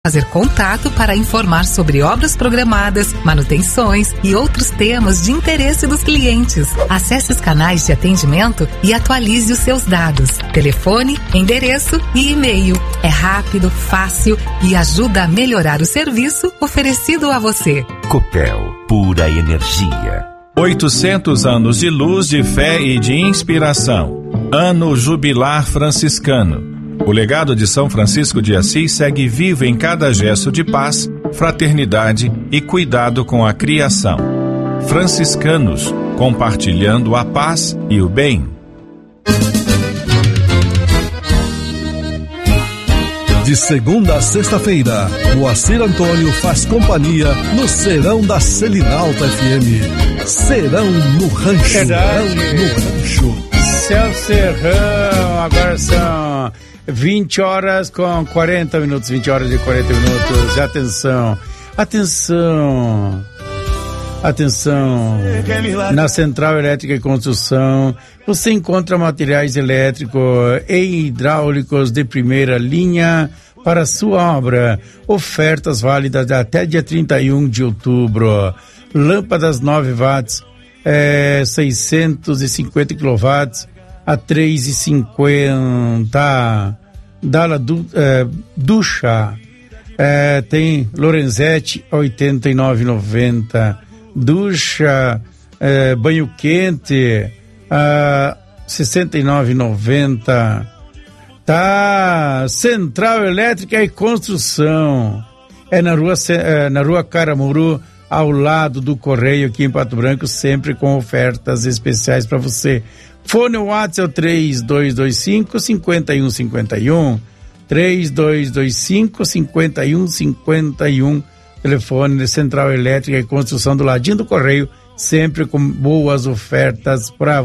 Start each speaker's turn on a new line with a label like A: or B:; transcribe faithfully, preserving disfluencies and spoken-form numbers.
A: Fazer contato para informar sobre obras programadas, manutenções e outros temas de interesse dos clientes. Acesse os canais de atendimento e atualize os seus dados. Telefone, endereço e e-mail. É rápido, fácil e ajuda a melhorar o serviço oferecido a você.
B: Copel, pura energia.
C: oitocentos anos de luz, de fé e de inspiração. Ano Jubilar Franciscano. O legado de São Francisco de Assis segue vivo em cada gesto de paz, fraternidade e cuidado com a criação. Franciscanos, compartilhando a paz e o bem.
D: De segunda a sexta-feira, Moacir Antônio faz companhia no Serão da Selinalta F M. Serão no Rancho.
E: Verdade.
D: Serão no Rancho.
E: Céu Serrão, agora são vinte horas com quarenta minutos, vinte horas e quarenta minutos. Atenção, atenção, atenção. Na Central Elétrica e Construção, você encontra materiais elétricos e hidráulicos de primeira linha para a sua obra. Ofertas válidas até dia trinta e um de outubro. Lâmpadas nove watts, é, seiscentos e cinquenta quilowatts a três reais e cinquenta. Dala du, é, Ducha, é, tem Lorenzetti oitenta e nove reais e noventa centavos. Ducha, é, banho quente a sessenta e nove reais e noventa centavos. Tá, Central Elétrica e Construção. É na rua, é, na rua Caramuru, ao lado do Correio, aqui em Pato Branco, sempre com ofertas especiais para você. Fone WhatsApp é o três dois dois cinco, cinco um cinco um, três dois dois cinco, cinco um cinco um, telefone de Central Elétrica e Construção do ladinho do Correio, sempre com boas ofertas para